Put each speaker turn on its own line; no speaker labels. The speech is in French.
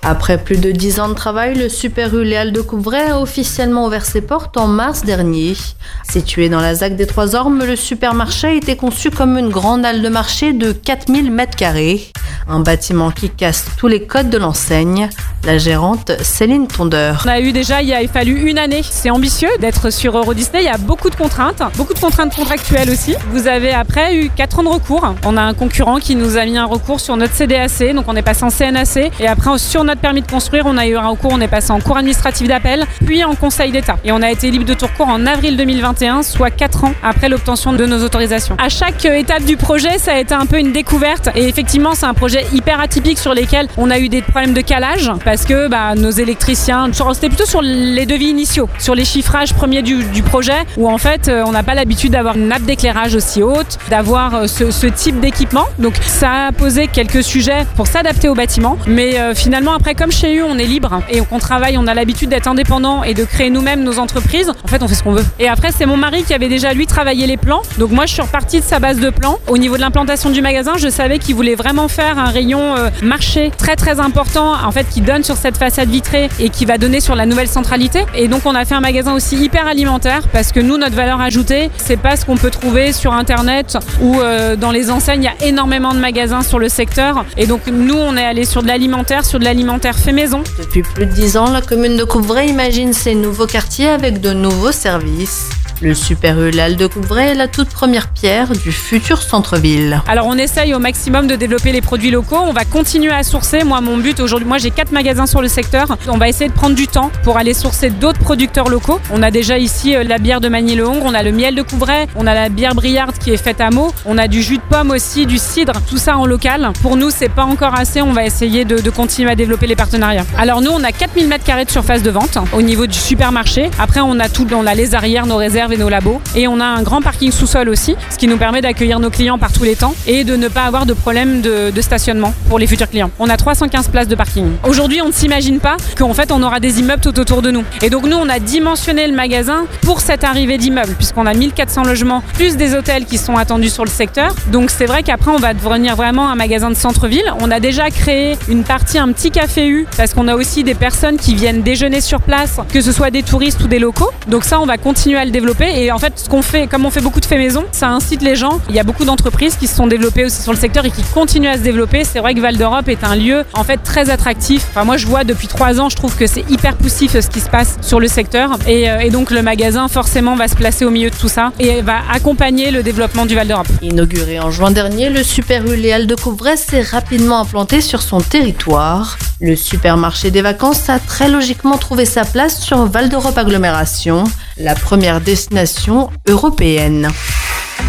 Après plus de 10 ans de travail, le Super U Léal de Couvray a officiellement ouvert ses portes en mars dernier. Situé dans la ZAC des Trois Ormes, le supermarché a été conçu comme une grande halle de marché de 4000 m². Un bâtiment qui casse tous les codes de l'enseigne. La gérante Céline Tondeur.
On a eu déjà, il a fallu une année. C'est ambitieux d'être sur Euro Disney. Il y a beaucoup de contraintes contractuelles aussi. Vous avez après eu 4 ans de recours. On a un concurrent qui nous a mis un recours sur notre CDAC, donc on est passé en CNAC. Et après, sur notre permis de construire, on a eu un recours, on est passé en cour administratif d'appel, puis en Conseil d'État. Et on a été libre de tout recours en avril 2021, soit 4 ans après l'obtention de nos autorisations. À chaque étape du projet, ça a été un peu une découverte. Et effectivement, c'est un projet hyper atypique sur lesquels on a eu des problèmes de calage parce que nos électriciens, c'était plutôt sur les devis initiaux, sur les chiffrages premiers du projet où en fait on n'a pas l'habitude d'avoir une nappe d'éclairage aussi haute, d'avoir ce type d'équipement. Donc ça a posé quelques sujets pour s'adapter au bâtiment. Mais finalement après, comme chez eux, on est libre et qu'on travaille, on a l'habitude d'être indépendant et de créer nous-mêmes nos entreprises. En fait, on fait ce qu'on veut. Et après, c'est mon mari qui avait déjà lui travaillé les plans. Donc moi, je suis repartie de sa base de plans. Au niveau de l'implantation du magasin, je savais qu'il voulait vraiment faire un rayon marché très très important, en fait, qui donne sur cette façade vitrée et qui va donner sur la nouvelle centralité. Et donc, on a fait un magasin aussi hyper alimentaire parce que nous, notre valeur ajoutée, c'est pas ce qu'on peut trouver sur Internet ou dans les enseignes. Il y a énormément de magasins sur le secteur. Et donc, nous, on est allé sur de l'alimentaire fait maison.
Depuis plus de 10 ans, la commune de Couvray imagine ses nouveaux quartiers avec de nouveaux services. Le Super U Léal de Couvray est la toute première pierre du futur centre-ville.
Alors on essaye au maximum de développer les produits locaux. On va continuer à sourcer. Mon but aujourd'hui, j'ai 4 magasins sur le secteur. On va essayer de prendre du temps pour aller sourcer d'autres producteurs locaux. On a déjà ici la bière de Magny-le-Hongre, on a le miel de Couvray, on a la bière Briard qui est faite à Meaux, on a du jus de pomme aussi, du cidre, tout ça en local. Pour nous, c'est pas encore assez. On va essayer de continuer à développer les partenariats. Alors nous, on a 4000 m² de surface de vente au niveau du supermarché. Après, on a les arrières, nos réserves et nos labos. Et on a un grand parking sous-sol aussi, ce qui nous permet d'accueillir nos clients par tous les temps et de ne pas avoir de problème de stationnement pour les futurs clients. On a 315 places de parking. Aujourd'hui, on ne s'imagine pas qu'en fait, on aura des immeubles tout autour de nous. Et donc, nous, on a dimensionné le magasin pour cette arrivée d'immeubles, puisqu'on a 1400 logements, plus des hôtels qui sont attendus sur le secteur. Donc, c'est vrai qu'après, on va devenir vraiment un magasin de centre-ville. On a déjà créé une partie, un petit café U, parce qu'on a aussi des personnes qui viennent déjeuner sur place, que ce soit des touristes ou des locaux. Donc ça, on va continuer à le développer. Et en fait, ce qu'on fait, comme on fait beaucoup de faits maison, ça incite les gens. Il y a beaucoup d'entreprises qui se sont développées aussi sur le secteur et qui continuent à se développer. C'est vrai que Val d'Europe est un lieu en fait très attractif. Enfin, moi, je vois depuis 3 ans, je trouve que c'est hyper poussif ce qui se passe sur le secteur. Et donc, le magasin, forcément, va se placer au milieu de tout ça et va accompagner le développement du Val d'Europe.
Inauguré en juin dernier, le Super U Léal de Couvray s'est rapidement implanté sur son territoire. Le supermarché des vacances a très logiquement trouvé sa place sur Val d'Europe Agglomération, la première destination européenne.